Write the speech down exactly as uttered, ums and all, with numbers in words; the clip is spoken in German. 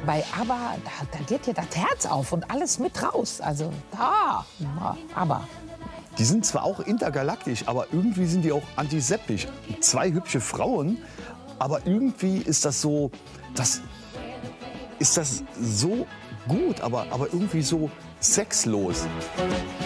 bei ABBA, da, da geht dir das Herz auf und alles mit raus. Also da, ABBA. Die sind zwar auch intergalaktisch, aber irgendwie sind die auch antiseptisch. Zwei hübsche Frauen, aber irgendwie ist das so, das ist das so gut, aber, aber irgendwie so sexlos.